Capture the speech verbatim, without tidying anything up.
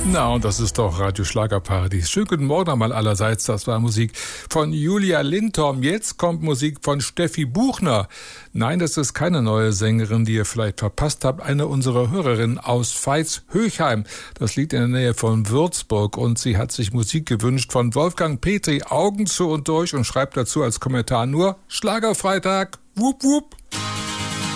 Na, und das ist doch Radio Schlagerparadies. Schönen guten Morgen einmal allerseits. Das war Musik von Julia Lindholm. Jetzt kommt Musik von Steffi Buchner. Nein, das ist keine neue Sängerin, die ihr vielleicht verpasst habt. Eine unserer Hörerinnen aus Veitshöchheim. Das liegt in der Nähe von Würzburg. Und sie hat sich Musik gewünscht von Wolfgang Petri. Augen zu und durch und schreibt dazu als Kommentar nur Schlagerfreitag. Wupp, wupp.